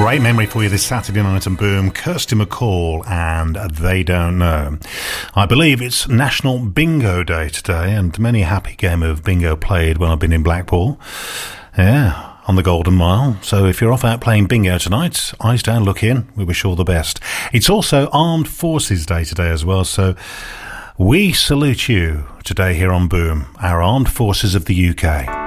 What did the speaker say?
Great memory for you this Saturday night and Boom. Kirsty MacColl and They Don't Know. I believe it's National Bingo Day today, and many a happy game of bingo played when I've been in Blackpool. Yeah, on the Golden Mile. So if you're off out playing bingo tonight, eyes down, look in. We wish you all the best. It's also Armed Forces Day today as well, so we salute you today here on Boom, our armed forces of the UK.